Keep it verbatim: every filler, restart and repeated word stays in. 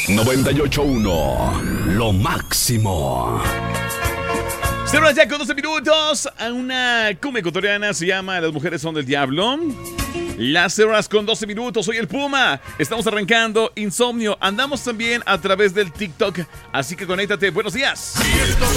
noventa y ocho punto uno, lo máximo. Se van ya con doce minutos a una cumbia ecuatoriana, se llama Las Mujeres Son del Diablo. Las horas con doce minutos, soy el Puma. Estamos arrancando Insomnio. Andamos también a través del TikTok, así que conéctate. Buenos días.